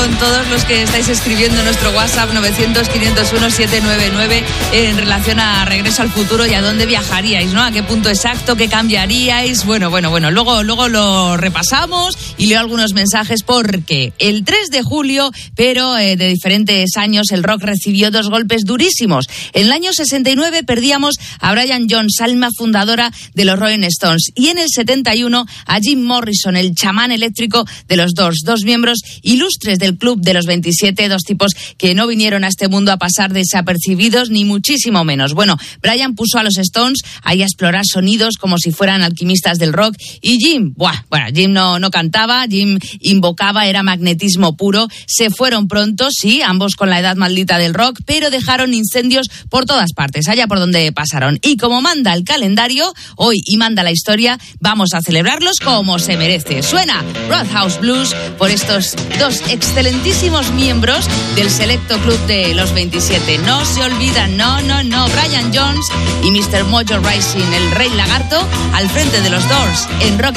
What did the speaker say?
con todos los que estáis escribiendo en nuestro WhatsApp 900-501-799 en relación a Regreso al Futuro y a dónde viajaríais, ¿no? ¿A qué punto exacto? ¿Qué cambiaríais? Bueno. Luego lo repasamos y leo algunos mensajes porque el 3 de julio, pero de diferentes años, el rock recibió dos golpes durísimos. En el año 69 perdíamos a Brian Jones, alma fundadora de los Rolling Stones, y en el 71 a Jim Morrison, el chamán eléctrico de los Doors, dos miembros ilustres del Club de los 27, dos tipos que no vinieron a este mundo a pasar desapercibidos ni muchísimo menos. Bueno, Brian puso a los Stones ahí a explorar sonidos como si fueran alquimistas del rock, y Jim, Jim no cantaba, Jim invocaba, era magnetismo puro. Se fueron pronto, sí, ambos con la edad maldita del rock, pero dejaron incendios por todas partes, allá por donde pasaron. Y como manda el calendario hoy y manda la historia, vamos a celebrarlos como se merece. Suena Roadhouse Blues por estos dos excelentísimos miembros del selecto club de los 27. No se olvidan, no, Brian Jones y Mr. Mojo Rising, el Rey Lagarto, al frente de los Doors en Rock